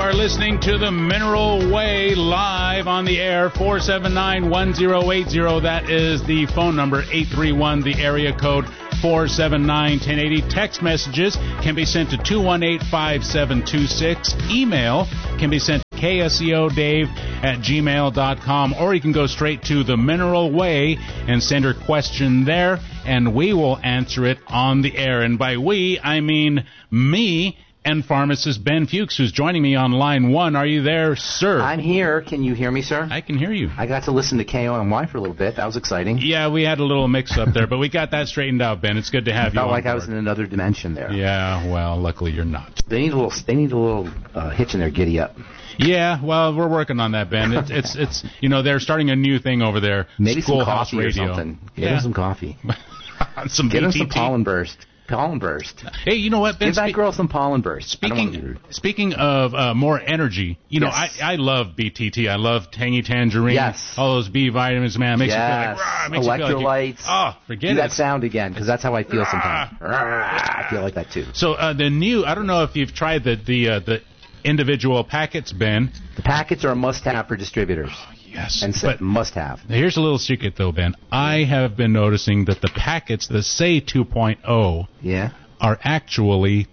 are listening to the Mineral Way live on the air, 479-1080. That is the phone number, 831, the area code 479-1080. Text messages can be sent to 218-5726. Email can be sent to kseodave@gmail.com, or you can go straight to the Mineral Way and send your question there, and we will answer it on the air. And by we, I mean me and pharmacist Ben Fuchs, who's joining me on line one. Are you there, sir? I'm here. Can you hear me, sir? I can hear you. I got to listen to KONY for a little bit. That was exciting. Yeah, we had a little mix-up there, but we got that straightened out, Ben. It's good to have you on Felt like board. I was in another dimension there. Yeah, well, luckily you're not. They need a little hitch in their giddy up. Yeah, well, we're working on that, Ben. It's they're starting a new thing over there. Maybe Schoolhouse some coffee Radio. or something. Get him some coffee. Some Get him BTT. some pollen burst. Pollen burst. Hey, you know what, Ben? Give that girl some pollen burst. Speaking of more energy, Yes. I love BTT. I love Tangy Tangerine. Yes. All those B vitamins, man. Makes you feel like, rah, makes Electrolytes. You feel like forget Do it. that sound again, because that's how I feel sometimes. I feel like that too. So the new, I don't know if you've tried the individual packets, Ben. The packets are a must-have for distributors. Yes. And but must-have. here's a little secret, though, Ben. I have been noticing that the packets that say 2.0 are actually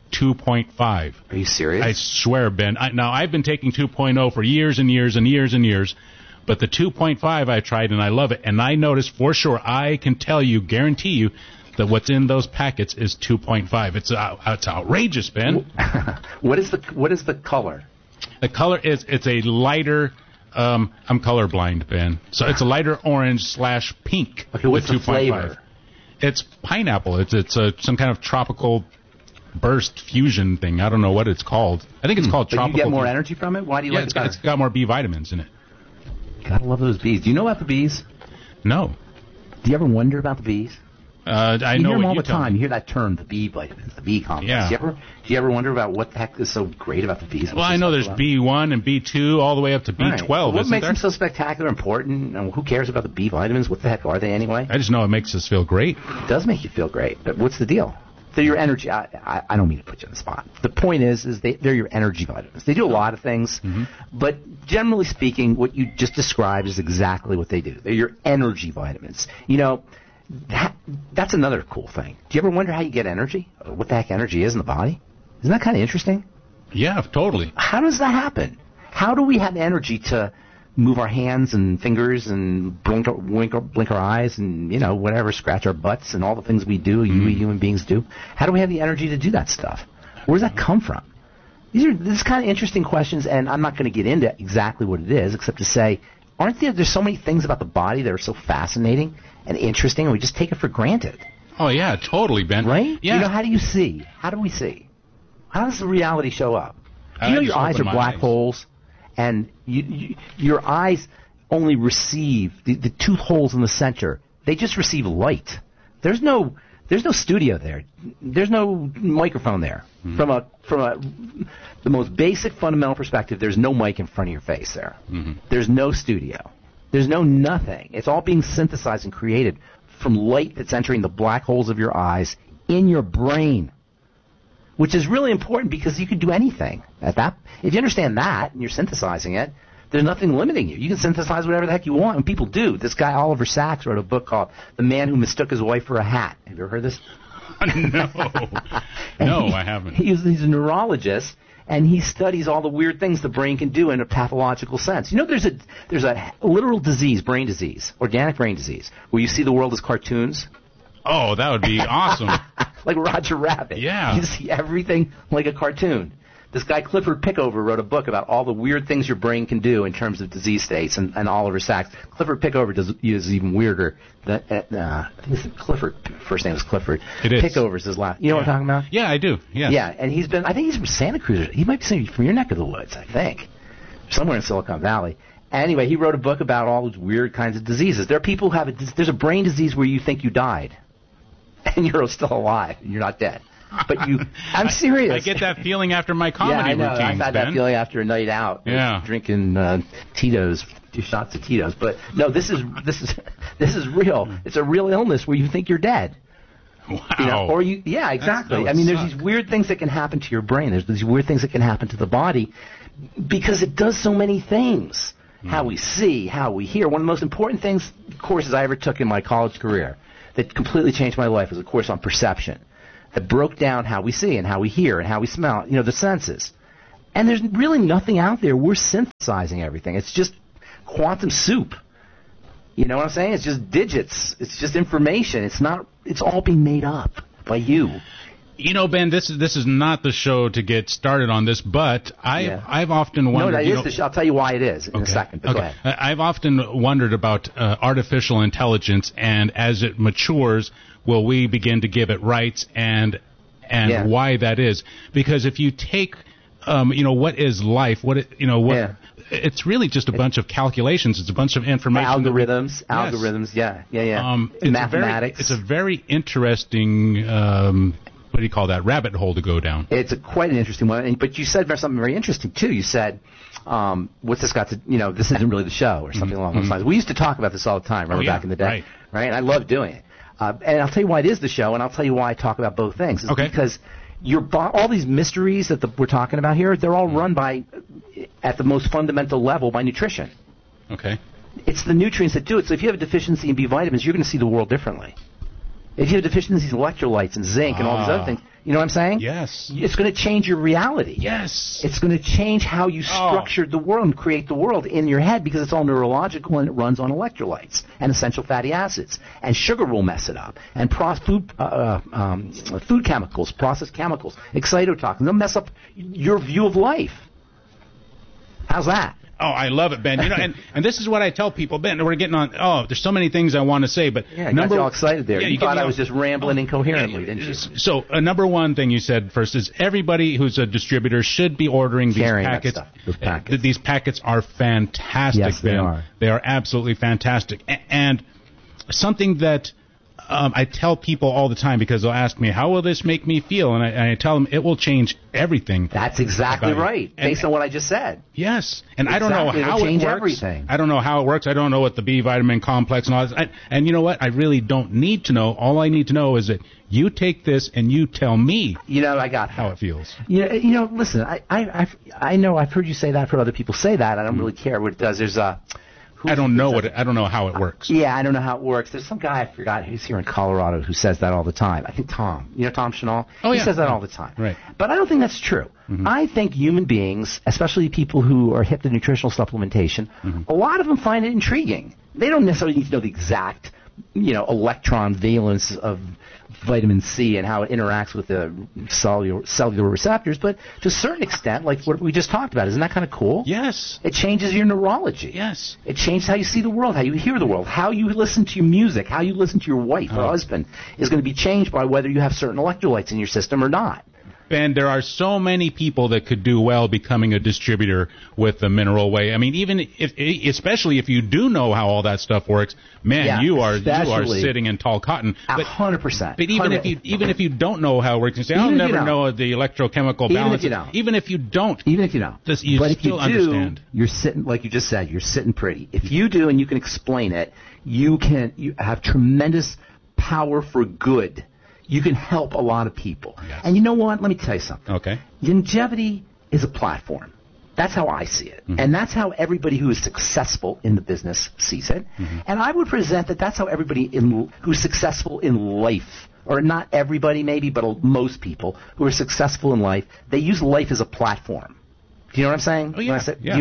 2.5. Are you serious? I swear, Ben. Now, I've been taking 2.0 for years and years and years and years, but the 2.5 I tried, and I love it. And I noticed for sure, I can tell you, guarantee you, that what's in those packets is 2.5. It's outrageous, Ben. What is the color? The color it's a lighter. I'm colorblind, Ben. So it's a lighter orange/pink. Okay, what's the 2.5. flavor? It's pineapple. It's some kind of tropical burst fusion thing. I don't know what it's called. I think it's called But tropical. you get more energy from it? Why do you like it better? It's got more B vitamins in it. Gotta love those bees. Do you know about the bees? No. Do you ever wonder about the bees? I You know hear them what all you the tell time. me. You hear that term, the bee vitamins, the bee complex. Yeah. Do you ever wonder about what the heck is so great about the bees? Well, I know there's B1 and B2 all the way up to B12. Right. Well, what isn't makes there? them so spectacular, important? And who cares about the B vitamins? What the heck are they anyway? I just know it makes us feel great. It does make you feel great, but what's the deal? They're your energy. I don't mean to put you on the spot. The point is they're your energy vitamins. They do a lot of things, but generally speaking, what you just described is exactly what they do. They're your energy vitamins. That's another cool thing. Do you ever wonder how you get energy? Or what the heck energy is in the body? Isn't that kind of interesting? Yeah, totally. How does that happen? How do we have energy to move our hands and fingers and blink our eyes and, whatever, scratch our butts and all the things we do, we human beings do? How do we have the energy to do that stuff? Where does that come from? These are kind of interesting questions, and I'm not going to get into exactly what it is, except to say, there's so many things about the body that are so fascinating and interesting, and we just take it for granted. Oh, yeah, totally, Ben. Right? Yeah. How do you see? How do we see? How does the reality show up? Do you know your eyes are black holes? And your eyes only receive the two holes in the center. They just receive light. There's no studio there. There's no microphone there. From the most basic fundamental perspective, there's no mic in front of your face there. There's no studio. There's no nothing. It's all being synthesized and created from light that's entering the black holes of your eyes in your brain, which is really important because you can do anything at that. If you understand that and you're synthesizing it, there's nothing limiting you. You can synthesize whatever the heck you want, and people do. This guy Oliver Sacks wrote a book called "The Man Who Mistook His Wife for a Hat." Have you ever heard this? No, I haven't. He's a neurologist, and he studies all the weird things the brain can do in a pathological sense. There's a literal disease, brain disease, organic brain disease, where you see the world as cartoons. Oh, that would be awesome. Like Roger Rabbit. Yeah. You see everything like a cartoon. This guy Clifford Pickover wrote a book about all the weird things your brain can do in terms of disease states, and Oliver Sacks. Clifford Pickover is even weirder. I think it's Clifford. First name is Clifford. It is. Pickover's his last. You know what I'm talking about? Yeah, I do. Yeah. Yeah, and I think he's from Santa Cruz. He might be from your neck of the woods, I think. Somewhere in Silicon Valley. Anyway, he wrote a book about all those weird kinds of diseases. There are people who there's a brain disease where you think you died, and you're still alive, and you're not dead. But I'm serious. I get that feeling after my comedy routines, I've had that feeling after a night out. Yeah. Drinking Tito's, 2 shots of Tito's. But no, this is real. It's a real illness where you think you're dead. Wow. Exactly. I mean, there's these weird things that can happen to your brain. There's these weird things that can happen to the body because it does so many things. How we see, how we hear. One of the most important courses I ever took in my college career that completely changed my life was a course on perception that broke down how we see and how we hear and how we smell, the senses. And there's really nothing out there. We're synthesizing everything. It's just quantum soup. You know what I'm saying? It's just digits. It's just information. It's all being made up by you. Ben, this is not the show to get started on this, but I've often wondered. No, that is the show. I'll tell you why it is in a second. But go ahead. I've often wondered about artificial intelligence, and as it matures, will we begin to give it rights and why that is? Because if you take, what is life? It's really just a bunch of calculations. It's a bunch of information. Algorithms. Mathematics. It's a very interesting. What do you call that? Rabbit hole to go down. It's quite an interesting one. But you said something very interesting, too. You said, what's this got to, this isn't really the show or something along those lines. We used to talk about this all the time, remember, back in the day? Right? And I love doing it. And I'll tell you why it is the show, and I'll tell you why I talk about both things. It's because all these mysteries that we're talking about here, they're all run at the most fundamental level, by nutrition. Okay. It's the nutrients that do it. So if you have a deficiency in B vitamins, you're going to see the world differently. If you have deficiencies in electrolytes and zinc and all these other things, you know what I'm saying? Yes. It's going to change your reality. Yes. It's going to change how you structured the world and create the world in your head because it's all neurological and it runs on electrolytes and essential fatty acids. And sugar will mess it up. And food chemicals, processed chemicals, excitotoxins, they'll mess up your view of life. How's that? Oh, I love it, Ben. And this is what I tell people, Ben. We're getting on. Oh, there's so many things I want to say, but you got you all excited there. You thought I was just rambling incoherently, didn't you? So, number one thing you said first is everybody who's a distributor should be ordering these packets. These packets are fantastic, yes, Ben. They are. They are absolutely fantastic. And something that I tell people all the time because they'll ask me, how will this make me feel? And I tell them it will change everything. That's exactly right, based on what I just said. Yes. And I don't know how it works. Everything. I don't know how it works. I don't know what the B vitamin complex and all that. And you know what? I really don't need to know. All I need to know is that you take this and you tell me I got how it feels. Listen, I know I've heard you say that. I've heard other people say that. I don't really care what it does. There's I don't know how it works. Yeah, I don't know how it works. There's some guy, I forgot, who's here in Colorado who says that all the time. I think Tom. You know Tom Chenal? He says that all the time. Right. But I don't think that's true. Mm-hmm. I think human beings, especially people who are hip to nutritional supplementation, a lot of them find it intriguing. They don't necessarily need to know the exact, electron valence of vitamin C and how it interacts with the cellular receptors, but to a certain extent, like what we just talked about, isn't that kind of cool? Yes. It changes your neurology. Yes. It changes how you see the world, how you hear the world, how you listen to your music, how you listen to your wife or husband is going to be changed by whether you have certain electrolytes in your system or not. Ben, there are so many people that could do well becoming a distributor with the Mineral Way. I mean, especially if you do know how all that stuff works, man, you are sitting in tall cotton. 100%. But even if you don't know how it works, you say, I'll never know the electrochemical balance. Even if you don't. Even if you don't. But if you do, understand. You're sitting, like you just said, you're sitting pretty. If you do and you can explain it, you have tremendous power for good. You can help a lot of people. Yes. And you know what? Let me tell you something. Okay. Longevity is a platform. That's how I see it. Mm-hmm. And that's how everybody who is successful in the business sees it. Mm-hmm. And I would present that that's how everybody who's successful in life, or not everybody maybe, but most people who are successful in life, they use life as a platform. Do you know what I'm saying? Oh, yeah.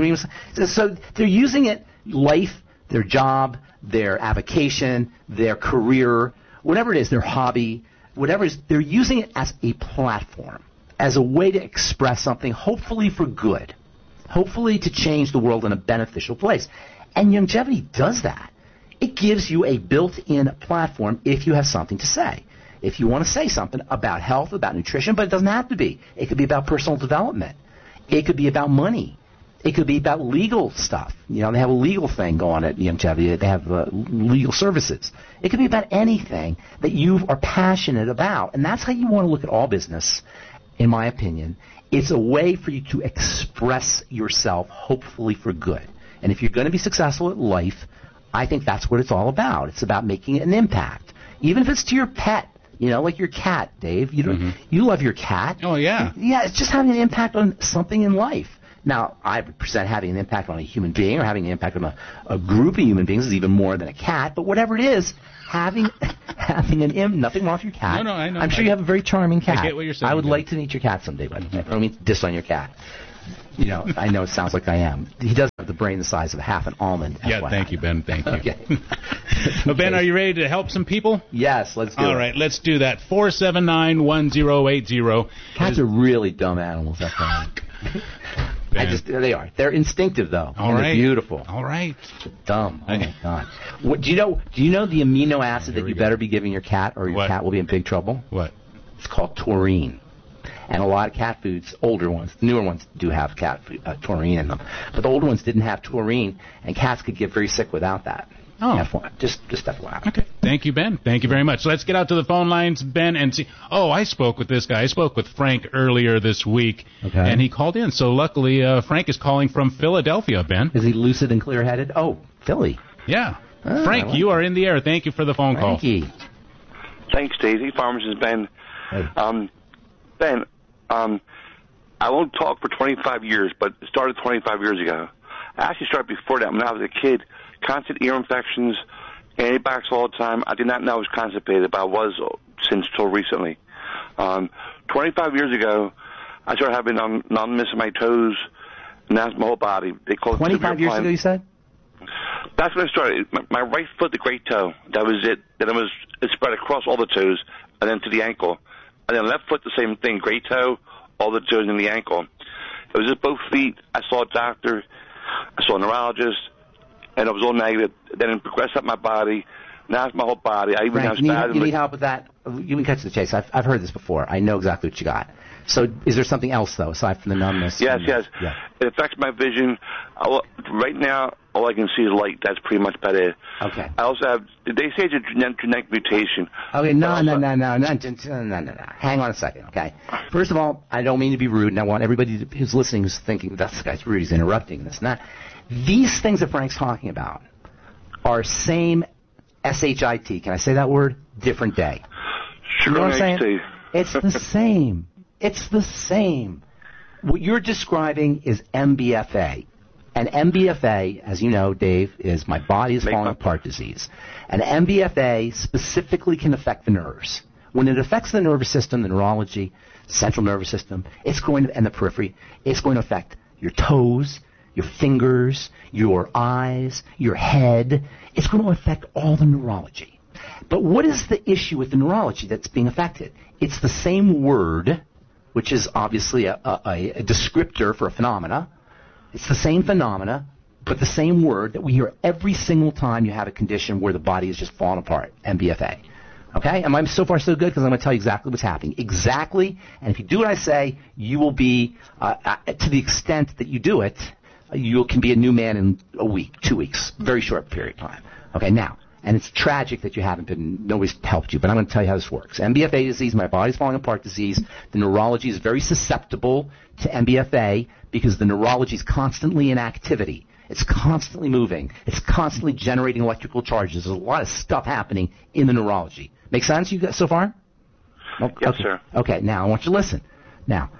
So they're using it, life, their job, their avocation, their career, whatever it is, their hobby, whatever it is, they're using it as a platform, as a way to express something, hopefully for good, hopefully to change the world in a beneficial place. And longevity does that. It gives you a built-in platform if you have something to say. If you want to say something about health, about nutrition, but it doesn't have to be. It could be about personal development. It could be about money. It could be about legal stuff. They have a legal thing going at Longevity. They have legal services. It could be about anything that you are passionate about. And that's how you want to look at all business, in my opinion. It's a way for you to express yourself, hopefully for good. And if you're going to be successful at life, I think that's what it's all about. It's about making an impact. Even if it's to your pet, You know, like your cat, Dave. You love your cat. Oh, yeah. Yeah, it's just having an impact on something in life. Now, I present having an impact on a human being or having an impact on a group of human beings is even more than a cat. But whatever it is, having nothing wrong with your cat. No, I know. I'm sure you have a very charming cat. I get what you're saying. I would like to meet your cat someday, but I don't mean to diss on your cat. You know, I know it sounds like I am. He does have the brain the size of half an almond. Yeah, thank you, Ben. Thank you. Okay. Well, Ben, are you ready to help some people? Yes, let's do it. All right, let's do that. 479-1080. Cats are really dumb animals, that's right. They are. They're instinctive, though. All right. They're beautiful. All right. Dumb. Oh, my God. Do you know the amino acid that you better be giving your cat or your cat will be in big trouble? What? It's called taurine. And a lot of cat foods, older ones, newer ones do have cat food, taurine in them. But the older ones didn't have taurine, and cats could get very sick without that. Oh. Just FYI. Okay. Thank you, Ben. Thank you very much. So let's get out to the phone lines, Ben, and see. Oh, I spoke with this guy. I spoke with Frank earlier this week, and he called in. So luckily, Frank is calling from Philadelphia, Ben. Is he lucid and clear-headed? Oh, Philly. Yeah. Frank, you are in the air. Thank you for the phone call. Thanks, Daisy. Farmers is Ben. Hey. Ben, I won't talk for 25 years, but it started 25 years ago. I actually started before that. When I was a kid, constant ear infections, antibiotics all the time. I did not know I was constipated, but I was since till recently. 25 years ago, I started having numbness in my toes, and that's my whole body. They call it 25 years ago, you said? That's when I started. My right foot, the great toe, that was it. Then it spread across all the toes, and then to the ankle. And then left foot, the same thing, great toe, all the toes, and the ankle. It was just both feet. I saw a doctor. I saw a neurologist, and it was all negative. Then it progressed up my body. Now it's my whole body. I even have spasms. You need help with that? You can cut to the chase. I've heard this before. I know exactly what you got. So is there something else, though, aside from the numbness? Yes. Yeah. It affects my vision. Right now, all I can see is light. That's pretty much about it. Okay. I also have, they say it's a genetic mutation. Okay, no. Hang on a second, okay? First of all, I don't mean to be rude, and I want everybody who's listening who's thinking, this guy's rude, he's interrupting this and that. These things that Frank's talking about are same SHIT. Can I say that word? Different day. Sure, you know what I'm saying? It's the same. It's the same. What you're describing is MBFA. And MBFA, as you know, Dave, is my body is falling apart disease. And MBFA specifically can affect the nerves. When it affects the nervous system, the neurology, central nervous system, and the periphery, it's going to affect your toes, your fingers, your eyes, your head. It's going to affect all the neurology. But what is the issue with the neurology that's being affected? It's the same word, which is obviously a descriptor for a phenomena. It's the same phenomena, but the same word that we hear every single time you have a condition where the body is just falling apart, MBFA. Okay? Am I so far so good? Because I'm going to tell you exactly what's happening. Exactly. And if you do what I say, you will be, to the extent that you do it, you can be a new man in a week, 2 weeks, very short period of time. Okay, now, and it's tragic that nobody's helped you, but I'm going to tell you how this works. MBFA disease, my body's falling apart disease, the neurology is very susceptible to MBFA because the neurology is constantly in activity. It's constantly moving. It's constantly generating electrical charges. There's a lot of stuff happening in the neurology. Make sense, you guys, so far? Yes, okay. Sir. Okay, now I want you to listen. Now,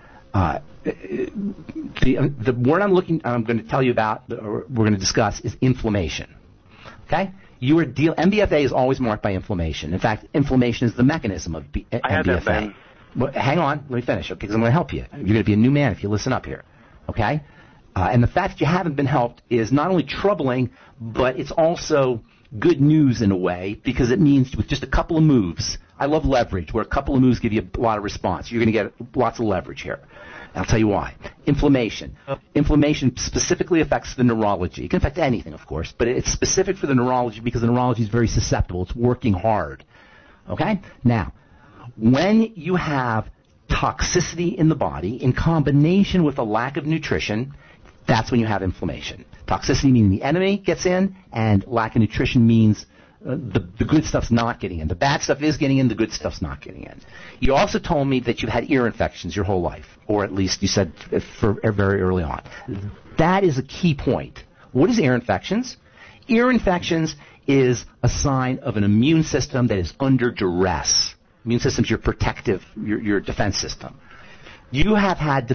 the word I'm going to tell you about, or we're going to discuss, is inflammation. Okay? MBFA is always marked by inflammation. In fact, inflammation is the mechanism of MBFA. I have that, Ben. Well, hang on, let me finish, okay, because I'm going to help you. You're going to be a new man if you listen up here, okay? And the fact that you haven't been helped is not only troubling, but it's also good news in a way, because it means with just a couple of moves, I love leverage, where a couple of moves give you a lot of response. You're going to get lots of leverage here. I'll tell you why. Inflammation. Inflammation specifically affects the neurology. It can affect anything, of course, but it's specific for the neurology because the neurology is very susceptible. It's working hard. Okay? Now, when you have toxicity in the body in combination with a lack of nutrition, that's when you have inflammation. Toxicity meaning the enemy gets in, and lack of nutrition means the good stuff's not getting in. The bad stuff is getting in, the good stuff's not getting in. You also told me that you've had ear infections your whole life, or at least you said very early on. That is a key point. What is ear infections? Ear infections is a sign of an immune system that is under duress. Immune system's your protective, your defense system. You have had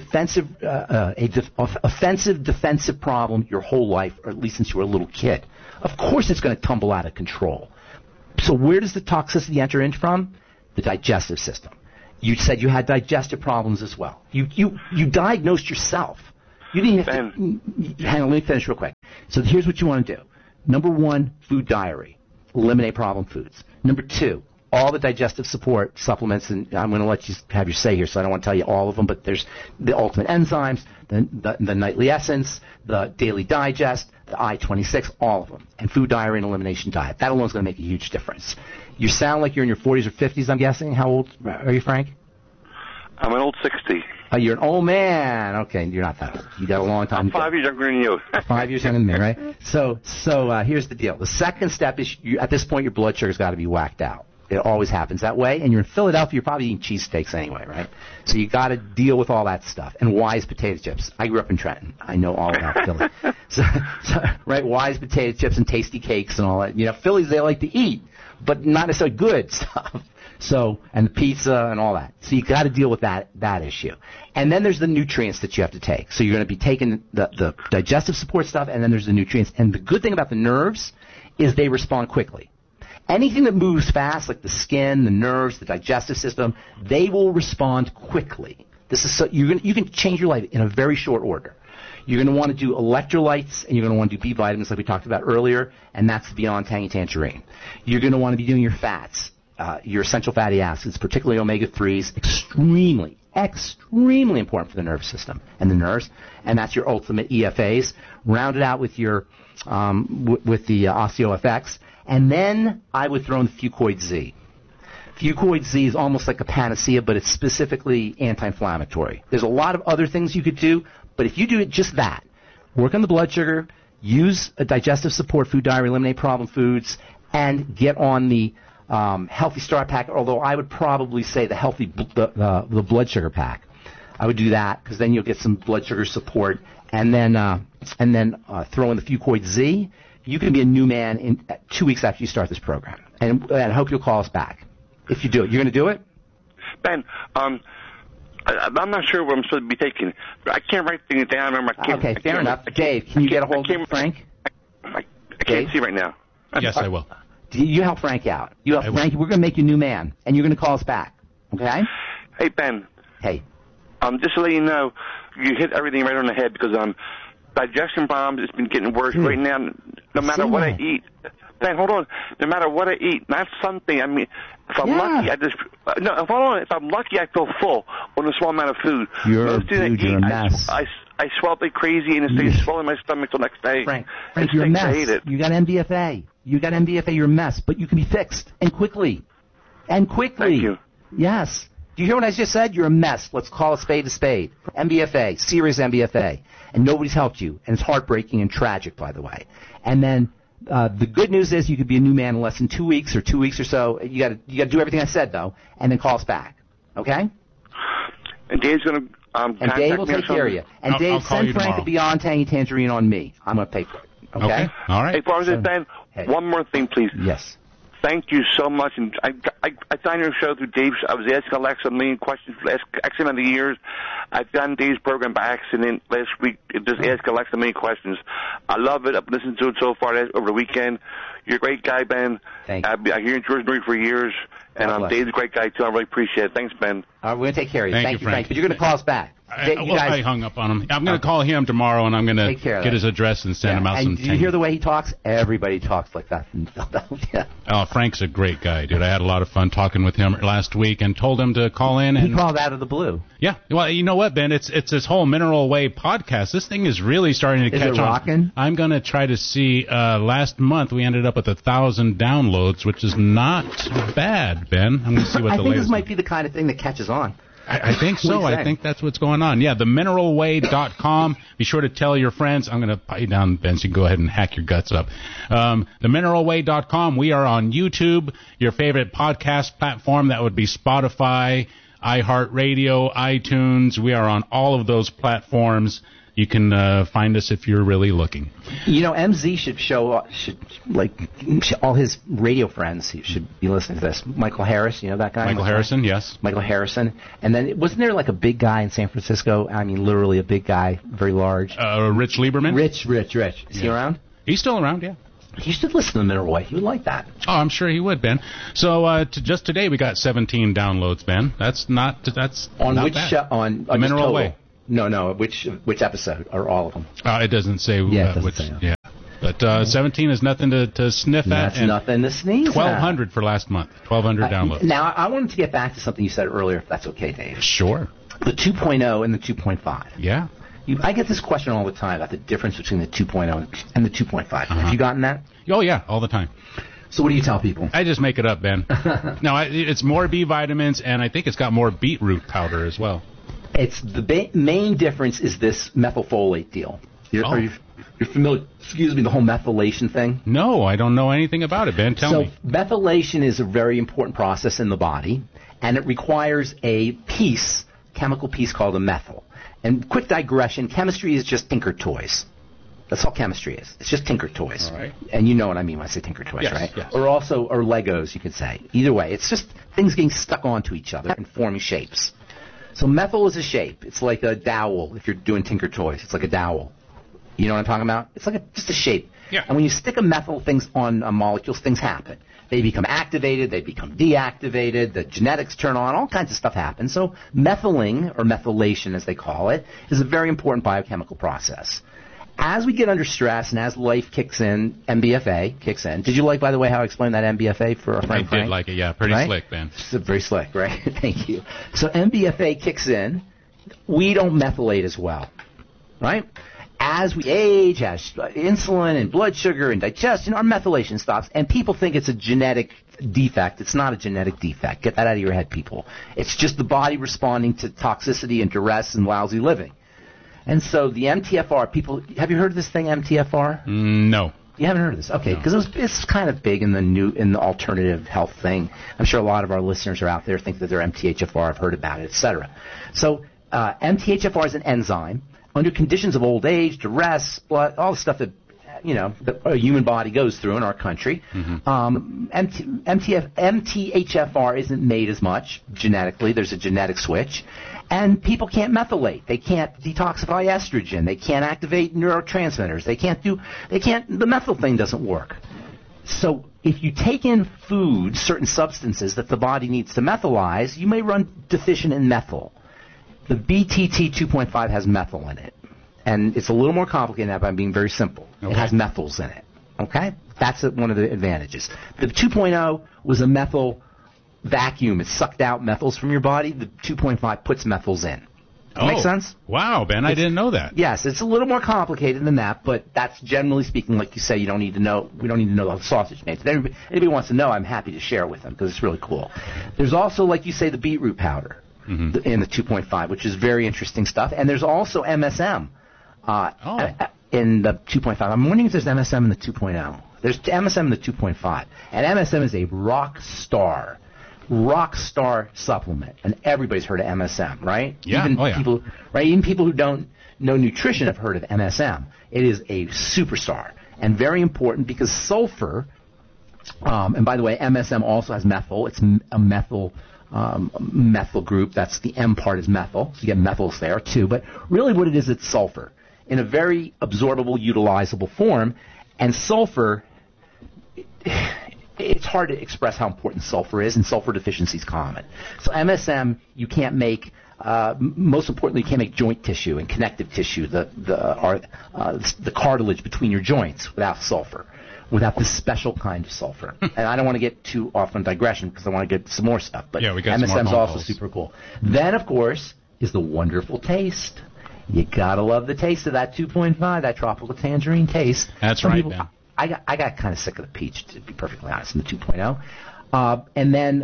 offensive defensive problem your whole life, or at least since you were a little kid. Of course it's going to tumble out of control. So where does the toxicity enter in from? The digestive system. You said you had digestive problems as well. You diagnosed yourself. You didn't have to. Hang on, let me finish real quick. So here's what you want to do. Number 1, food diary. Eliminate problem foods. Number 2, all the digestive support supplements, and I'm going to let you have your say here, so I don't want to tell you all of them, but there's the Ultimate Enzymes, the Nightly Essence, the Daily Digest, the I-26, all of them, and food diary and elimination diet. That alone is going to make a huge difference. You sound like you're in your 40s or 50s, I'm guessing. How old are you, Frank? I'm an old 60. Oh, you're an old man. Okay, you're not that old. You got a long time. I'm 5 years younger than you. 5 years younger than me, right? So here's the deal. The second step is, at this point, your blood sugar's got to be whacked out. It always happens that way. And you're in Philadelphia, you're probably eating cheesesteaks anyway, right? So you got to deal with all that stuff. And Wise potato chips. I grew up in Trenton. I know all about Philly. So, right, Wise potato chips and tasty cakes and all that. You know, Phillies, they like to eat, but not necessarily good stuff. So, and pizza and all that. So you got to deal with that issue. And then there's the nutrients that you have to take. So you're going to be taking the digestive support stuff, and then there's the nutrients. And the good thing about the nerves is they respond quickly. Anything that moves fast, like the skin, the nerves, the digestive system, they will respond quickly. This is so you can change your life in a very short order. You're going to want to do electrolytes, and you're going to want to do B vitamins like we talked about earlier, and that's beyond Tangy Tangerine. You're going to want to be doing your fats. Your essential fatty acids, particularly omega-3s, extremely important for the nervous system and the nerves, and that's your ultimate EFAs. Round it out with your with the OsteoFX, and then I would throw in the Fucoid Z. Fucoid Z is almost like a panacea, but it's specifically anti-inflammatory. There's a lot of other things you could do, but if you do it just that, work on the blood sugar, use a digestive support food diary, eliminate problem foods, and get on the Healthy Start Pack, although I would probably say the healthy the blood sugar pack. I would do that because then you'll get some blood sugar support, and then throw in the Fucoid Z. You can be a new man in 2 weeks after you start this program, and I hope you'll call us back if you do it. You're going to do it, Ben. I'm not sure what I'm supposed to be taking. I can't write things down. Okay, fair enough. Dave, can you get a hold of Frank? I can't see right now. Yes, I will. You help Frank out. You help Frank. We're going to make you a new man, and you're going to call us back. Okay? Hey, Ben. Hey. Just to let you know, you hit everything right on the head because digestion problems. It's been getting worse right now. No matter what I eat. Ben, hold on. No matter what I eat, not something. I mean, if I'm lucky, if I'm lucky, I feel full on a small amount of food. You're a mess. I swell like crazy, and it stays swollen in my stomach till next day. Frank, you're a mess. I hate it. You got MDFA. You're a mess, but you can be fixed, and quickly. Thank you. Yes. Do you hear what I just said? You're a mess. Let's call a spade a spade. MDFA, serious MDFA. And nobody's helped you. And it's heartbreaking and tragic, by the way. And then the good news is you could be a new man in less than 2 weeks or 2 weeks or so. You got to do everything I said, though, and then call us back. Okay? And Dave's going to and Dave will take care of you. And Dave, send Frank the Beyond Tangy Tangerine on me. I'm going to pay for it. Okay? All right. Hey, Father Ben, one more thing, please. Yes. Thank you so much. And I found your show through Dave's. I was asking Alexa a million questions for the last X amount of years. I've done Dave's program by accident last week. Just ask Alexa a million questions. I love it. I've listened to it so far over the weekend. You're a great guy, Ben. Thank you. I hear in George Marie for years. And Dave's a great guy, too. I really appreciate it. Thanks, Ben. We're going to take care of you. Thank you, Frank. But you're going to call us back. I hung up on him. I'm going to call him tomorrow, and I'm going to get his address and send him out some. And do you hear the way he talks? Everybody talks like that in Philadelphia. Oh, Frank's a great guy, dude. I had a lot of fun talking with him last week and told him to call in. And he called out of the blue. Yeah. Well, you know what, Ben? It's this whole Mineral Way podcast. This thing is really starting to catch on. Is it rocking? I'm going to try to see. Last month, we ended up with 1,000 downloads, which is not bad, Ben. I'm going to see what the latest. I think this might be the kind of thing that catches on. I think so. I think that's what's going on. Yeah, themineralway.com. Be sure to tell your friends. I'm going to put you down, Ben, so you can go ahead and hack your guts up. Themineralway.com. We are on YouTube, your favorite podcast platform. That would be Spotify, iHeartRadio, iTunes. We are on all of those platforms. you can find us if you're really looking. You know, MZ all his radio friends should be listening to this. Michael Harris, you know that guy? Michael Harrison, yes. Michael Harrison. And then, wasn't there like a big guy in San Francisco? I mean, literally a big guy, very large. Rich Lieberman? Rich. Is he around? He's still around, yeah. You should listen to Mineral Way. He would like that. Oh, I'm sure he would, Ben. So just today we got 17 downloads, Ben. That's not which bad. show? On Mineral Way. No. Which episode or all of them? It doesn't say. Yeah, it doesn't which. Say. Yeah. But 17 is nothing to sniff at. That's nothing to sneeze 1,200 for last month. 1,200 downloads. Now, I wanted to get back to something you said earlier, if that's okay, Dave. Sure. The 2.0 and the 2.5. Yeah. I get this question all the time about the difference between the 2.0 and the 2.5. Have you gotten that? Oh, yeah, all the time. So what do you tell people? I just make it up, Ben. No, it's more B vitamins, and I think it's got more beetroot powder as well. It's the main difference is this methylfolate deal. Are you familiar? Excuse me, the whole methylation thing. No, I don't know anything about it, Ben. Tell me. So methylation is a very important process in the body, and it requires a chemical piece called a methyl. And quick digression: chemistry is just tinker toys. That's all chemistry is. It's just tinker toys. All right. And you know what I mean when I say tinker toys, yes, right? Yes. Or Legos, you could say. Either way, it's just things getting stuck onto each other and forming shapes. So methyl is a shape. It's like a dowel if you're doing tinker toys. It's like a dowel. You know what I'm talking about? It's like just a shape. Yeah. And when you stick a methyl things on molecules, things happen. They become activated, they become deactivated, the genetics turn on, all kinds of stuff happens. So methyling, or methylation as they call it, is a very important biochemical process. As we get under stress and as life kicks in, MBFA kicks in. Did you like, by the way, how I explained that MBFA for our friend Frank? I did like it, yeah. Pretty slick, Ben. It's very slick, right? Thank you. So MBFA kicks in. We don't methylate as well, right? As we age, as insulin and blood sugar and digestion, our methylation stops. And people think it's a genetic defect. It's not a genetic defect. Get that out of your head, people. It's just the body responding to toxicity and duress and lousy living. And so the MTFR, people, have you heard of this thing, MTFR? No. You haven't heard of this? Okay, because it's kind of big in the alternative health thing. I'm sure a lot of our listeners are out there think that they're MTHFR, have heard about it, etc. So MTHFR is an enzyme. Under conditions of old age, duress, blood, all the stuff that a human body goes through in our country, MTHFR isn't made as much genetically. There's a genetic switch. And people can't methylate. They can't detoxify estrogen. They can't activate neurotransmitters. The methyl thing doesn't work. So if you take in food, certain substances that the body needs to methylize, you may run deficient in methyl. The BTT 2.5 has methyl in it. And it's a little more complicated than that, but I'm being very simple. Okay. It has methyls in it. Okay? That's one of the advantages. The 2.0 was a methyl vacuum. It sucked out methyls from your body. The 2.5 puts methyls in. Make sense? Wow, Ben, I didn't know that. Yes, it's a little more complicated than that, but that's generally speaking, like you say, you don't need to know. We don't need to know how the sausage made. If anybody wants to know, I'm happy to share it with them because it's really cool. There's also, like you say, the beetroot powder in the 2.5, which is very interesting stuff. And there's also MSM in the 2.5. I'm wondering if there's MSM in the 2.0. There's MSM in the 2.5. And MSM is a rock star supplement, and everybody's heard of MSM, right? Yeah. Even people who don't know nutrition have heard of MSM. It is a superstar and very important because sulfur. And by the way, MSM also has methyl. It's a methyl group. That's the M part is methyl. So you get methyls there too. But really, what it is, it's sulfur in a very absorbable, utilizable form, and sulfur. It's hard to express how important sulfur is, and sulfur deficiency is common. So MSM, you can't make. Most importantly, you can't make joint tissue and connective tissue, the cartilage between your joints, without sulfur, without this special kind of sulfur. And I don't want to get too off on digression because I want to get some more stuff. But MSM is also super cool. Then, of course, is the wonderful taste. You gotta love the taste of that 2.5, that tropical tangerine taste. That's right, man. I got kind of sick of the peach, to be perfectly honest, in the 2.0. And then,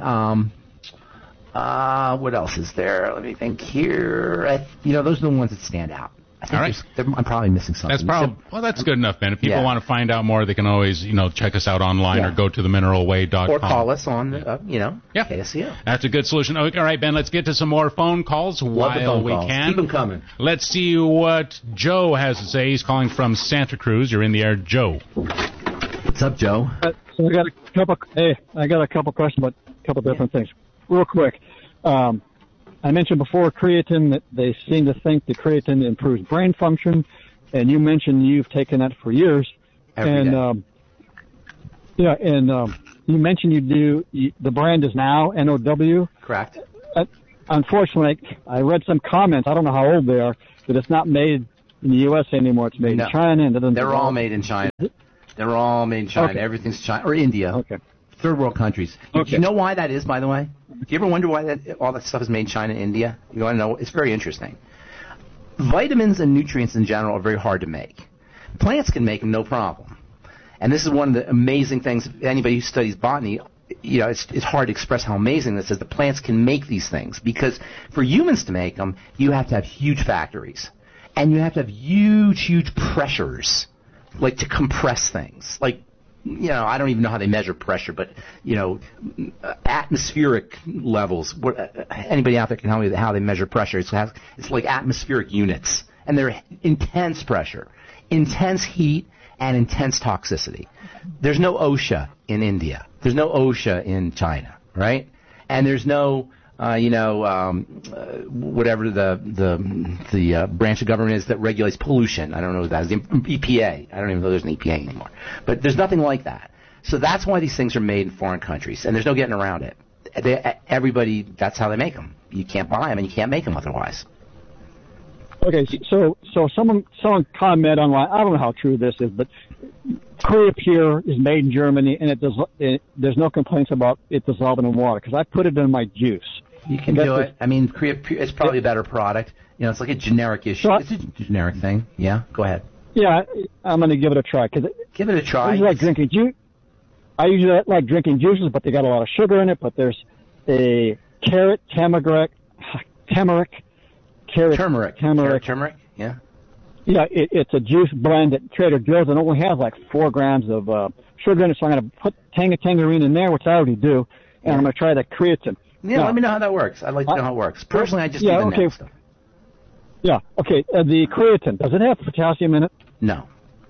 what else is there? Let me think here. Those are the ones that stand out. All right. I'm probably missing something. That's good enough, Ben. If people want to find out more, they can always, check us out online or go to themineralway.com. Or call us on, KSCO. That's a good solution. Okay, all right, Ben, let's get to some more phone calls while we can. Keep them coming. Let's see what Joe has to say. He's calling from Santa Cruz. You're in the air, Joe. What's up, Joe? So I got a couple questions about a couple different things. Real quick. I mentioned before creatine that they seem to think the creatine improves brain function, and you mentioned you've taken that for years. Every day. You mentioned the brand is now NOW. Correct. Unfortunately, I read some comments, I don't know how old they are, that it's not made in the U.S. anymore. It's made in China. And they're all made in China. They're all made in China. Okay. Everything's China or India. Okay. Third world countries. Okay. Do you know why that is, by the way? Do you ever wonder why all that stuff is made in China and India? You want to know? It's very interesting. Vitamins and nutrients in general are very hard to make. Plants can make them, no problem. And this is one of the amazing things. Anybody who studies botany, it's hard to express how amazing this is. The plants can make these things because for humans to make them, you have to have huge factories. And you have to have huge pressures, like to compress things. Like, I don't even know how they measure pressure, but, atmospheric levels. Anybody out there can tell me how they measure pressure. It's like atmospheric units. And they're intense pressure, intense heat, and intense toxicity. There's no OSHA in India. There's no OSHA in China, right? And there's no, whatever the branch of government is that regulates pollution. I don't know what that is. The EPA. I don't even know there's an EPA anymore. But there's nothing like that. So that's why these things are made in foreign countries, and there's no getting around it. Everybody, that's how they make them. You can't buy them, and you can't make them otherwise. Okay, so someone commented online. I don't know how true this is, but Creapure is made in Germany, and there's no complaints about it dissolving in water because I put it in my juice. You can do it. I mean, Creapure, it's probably a better product. It's like a generic issue. It's a generic thing. Yeah, go ahead. Yeah, I'm going to give it a try. Give it a try. I usually like drinking juice. I usually like drinking juices, but they got a lot of sugar in it. But there's a turmeric. Turmeric, yeah. Yeah, it's a juice blend at Trader Joe's and only has like 4 grams of sugar in it, so I'm going to put tangerine in there, which I already do, and I'm going to try the creatine. Yeah, let me know how that works. I'd like to know how it works. Personally, I just do the natural stuff. Yeah, okay. The creatine, does it have potassium in it? No.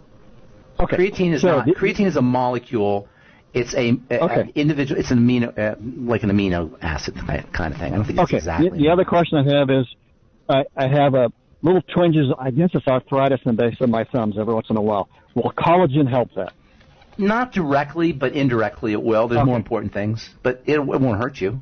Okay. Creatine is not. Creatine is a molecule. It's an individual. It's an amino, like an amino acid kind of thing. I don't think it's exactly. The other question I have is, I have a little twinges. I guess it's arthritis in the base of my thumbs every once in a while. Will collagen help that? Not directly, but indirectly it will. There's more important things, but it won't hurt you.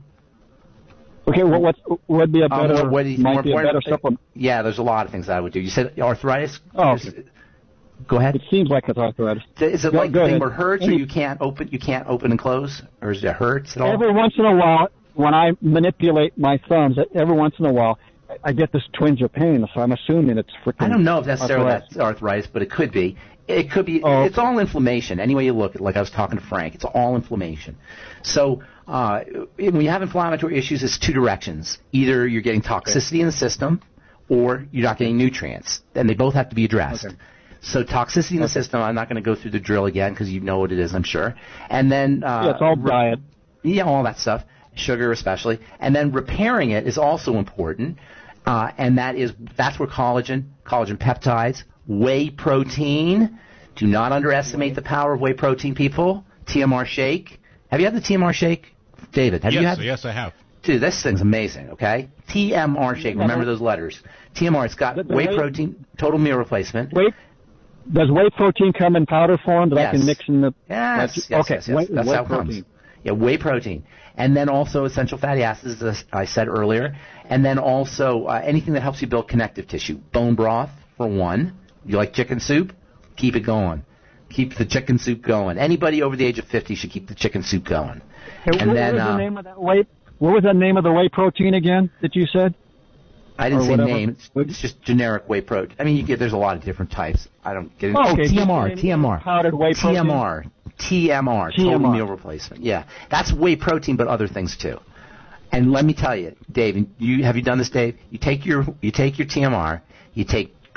Okay, what would be a better supplement? Yeah, there's a lot of things I would do. You said arthritis? Oh, okay. Go ahead. It seems like it's arthritis. Is it like the thing where it hurts, or you can't open and close, or is it hurts at all? Every once in a while, when I manipulate my thumbs, every once in a while, I get this twinge of pain, so I'm assuming it's freaking I don't know if necessarily that's arthritis, but it could be. It could be. It's all inflammation. Any way you look at it, like I was talking to Frank, it's all inflammation. So when you have inflammatory issues, it's 2 directions. Either you're getting toxicity in the system, or you're not getting nutrients, and they both have to be addressed. Okay. So toxicity in the system, I'm not going to go through the drill again because you know what it is, I'm sure. And then it's all diet. Yeah, all that stuff, sugar especially. And then repairing it is also important. And that's where collagen peptides, whey protein. Do not underestimate the power of whey protein, people. TMR shake. Have you had the TMR shake, David? Have you had? Yes, I have. Dude, this thing's amazing. Okay, TMR shake. Remember those letters. TMR. It's got whey protein, total meal replacement. Does whey protein come in powder form that I can mix in the? Yes. That's how it comes. Yeah, whey protein. And then also essential fatty acids, as I said earlier. And then also anything that helps you build connective tissue. Bone broth, for one. You like chicken soup? Keep it going. Keep the chicken soup going. Anybody over the age of 50 should keep the chicken soup going. Hey, what was the name of that whey? What was the name of the whey protein again that you said? I didn't say name. It's just generic whey protein. I mean, there's a lot of different types. I don't get into TMR. Powdered whey protein. TMR. Total meal replacement. Yeah. That's whey protein, but other things too. And let me tell you, Dave, have you done this, Dave? You take your TMR, you take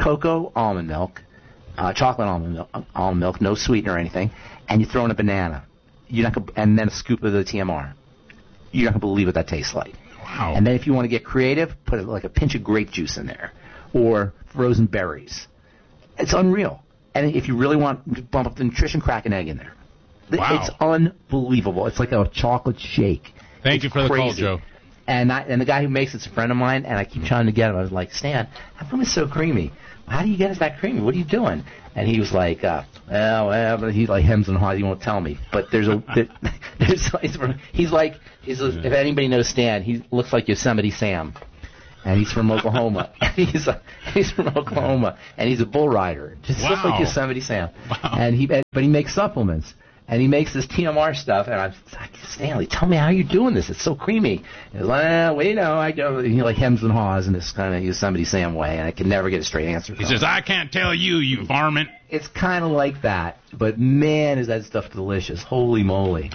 cocoa almond milk, chocolate almond milk, no sweetener or anything, and you throw in a banana. And then a scoop of the TMR. You're not going to believe what that tastes like. Wow. And then if you want to get creative, put like a pinch of grape juice in there or frozen berries. It's unreal. And if you really want to bump up the nutrition, crack an egg in there. Wow. It's unbelievable. It's like a chocolate shake. Thank you for the call, Joe. And the guy who makes it's a friend of mine, and I keep trying to get him. I was like, Stan, how come it's so creamy? How do you get it that creamy? What are you doing? And he was like, but he like hems and haws. He won't tell me. But he's if anybody knows Stan, he looks like Yosemite Sam, and he's from Oklahoma. He's from Oklahoma, and he's a bull rider, just like Yosemite Sam. Wow. But he makes supplements. And he makes this TMR stuff, and I'm like, Stanley, tell me how you're doing this. It's so creamy. He's like, I don't. He like hems and haws in this kind of Yosemite Sam way, and I can never get a straight answer from him. He says, I can't tell you, you varmint. It's kind of like that, but man, is that stuff delicious. Holy moly.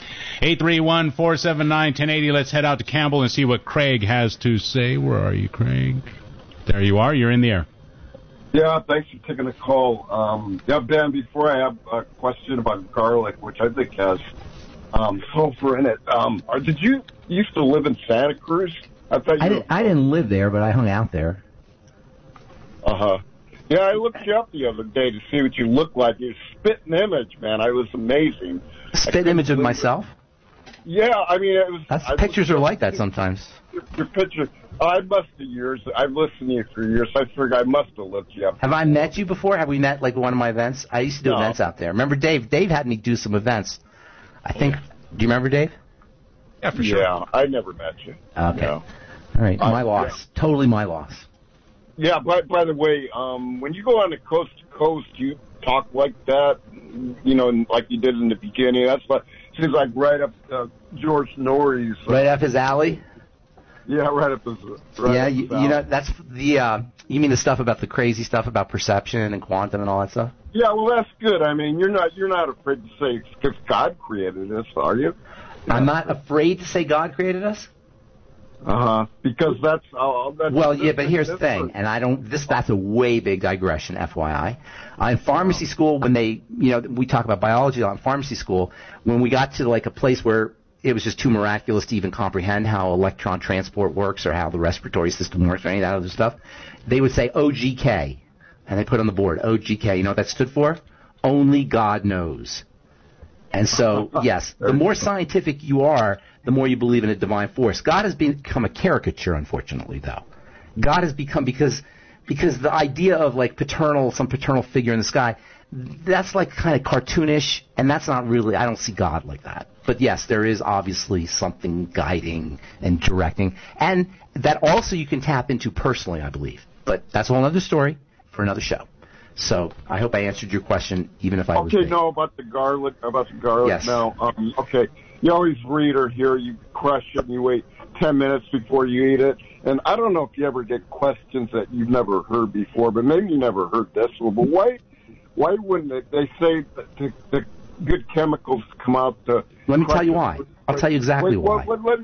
831-479-1080. Let's head out to Campbell and see what Craig has to say. Where are you, Craig? There you are. You're in the air. Yeah, thanks for taking the call. Ben, before I have a question about garlic, which I think has sulfur in it, did you used to live in Santa Cruz? I didn't live there, but I hung out there. Uh-huh. Yeah, I looked you up the other day to see what you looked like. You spit an image, man. I was amazing. Spit image of myself? Yeah, I mean, it was... Pictures are like that sometimes. Your picture... I must have years. I've listened to you for years. I figured I must have looked you up. Have I met you before? Have we met like one of my events? I used to do events out there. Remember Dave? Dave had me do some events. I think. Do you remember Dave? Yeah, for sure. Yeah, I never met you. Okay. No. All right, my loss. Yeah. Totally my loss. Yeah. By the way, when you go on the coast to coast, you talk like that. You know, like you did in the beginning. That's what seems like right up George Norrie's. Right up his alley. Yeah, right up his. You know, that's the. You mean the stuff about the crazy stuff about perception and quantum and all that stuff? Yeah, well, that's good. I mean, you're not afraid to say because God created us, are you? Yeah. I'm not afraid to say God created us. Because that's. Well, yeah, but here's the thing, and I don't. That's a way big digression, FYI. In pharmacy school, when we talk about biology in pharmacy school, when we got to like a place where it was just too miraculous to even comprehend how electron transport works or how the respiratory system works or any of that other stuff, they would say OGK, and they put on the board, OGK. You know what that stood for? Only God knows. And so, yes, the more scientific you are, the more you believe in a divine force. God has become a caricature, unfortunately, though. God has become, because the idea of like some paternal figure in the sky, that's like kind of cartoonish, and that's not really, I don't see God like that. But yes, there is obviously something guiding and directing, and that also you can tap into personally, I believe. But that's a whole other story for another show. So I hope I answered your question, even if I was vague. No, about the garlic. Yes. Now, okay. You always read or hear, you crush it, and you wait 10 minutes before you eat it. And I don't know if you ever get questions that you've never heard before, but maybe you never heard this one. But why wouldn't they say that the good chemicals come out to... Let me tell you why. I'll tell you exactly why. Let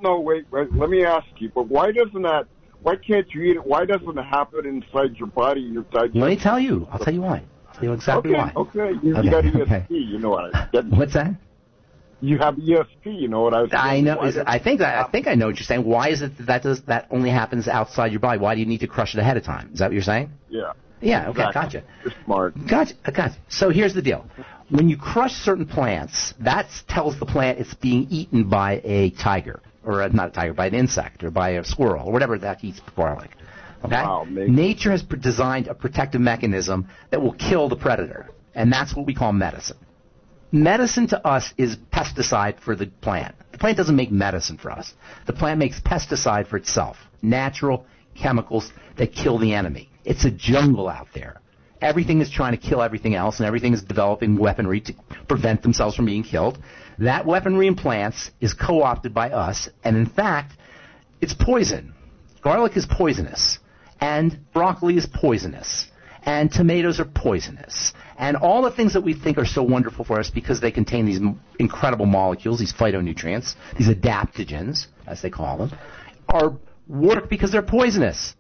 me ask you, but why can't you eat it? Why doesn't it happen inside your body, your digestion? Let me tell you. I'll tell you why. I'll tell you exactly why. Okay. You got ESP, you know what I get. What's that? You have ESP, you know what I was saying. I know. I think I know what you're saying. Why is it that only happens outside your body? Why do you need to crush it ahead of time? Is that what you're saying? Yeah. Yeah, okay, gotcha. You're smart. Gotcha. So here's the deal. When you crush certain plants, that tells the plant it's being eaten by a tiger, or not a tiger, by an insect, or by a squirrel, or whatever that eats garlic. Okay? Wow, Nature has designed a protective mechanism that will kill the predator, and that's what we call medicine. Medicine to us is pesticide for the plant. The plant doesn't make medicine for us. The plant makes pesticide for itself, natural chemicals that kill the enemy. It's a jungle out there. Everything is trying to kill everything else, and everything is developing weaponry to prevent themselves from being killed. That weaponry in plants is co-opted by us, and in fact, it's poison. Garlic is poisonous, and broccoli is poisonous, and tomatoes are poisonous. And all the things that we think are so wonderful for us because they contain these incredible molecules, these phytonutrients, these adaptogens, as they call them, work because they're poisonous.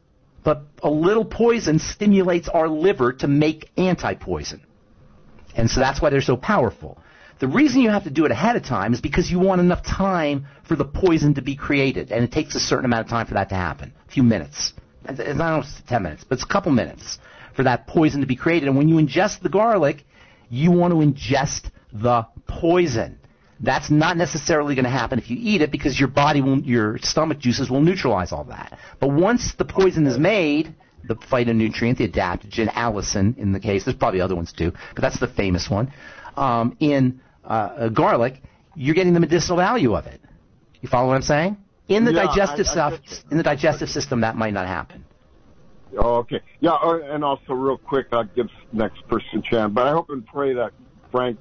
But a little poison stimulates our liver to make anti-poison. And so that's why they're so powerful. The reason you have to do it ahead of time is because you want enough time for the poison to be created. And it takes a certain amount of time for that to happen. A few minutes. It's not 10 minutes, but it's a couple minutes for that poison to be created. And when you ingest the garlic, you want to ingest the poison. That's not necessarily going to happen if you eat it because your stomach juices will neutralize all that. But once the poison is made, the phytonutrient, the adaptogen, allicin in the case, there's probably other ones too, but that's the famous one, in garlic, you're getting the medicinal value of it. You follow what I'm saying? In the digestive system, that might not happen. Oh, okay. Yeah, and also real quick, I'll give next person a chance, but I hope and pray that Frank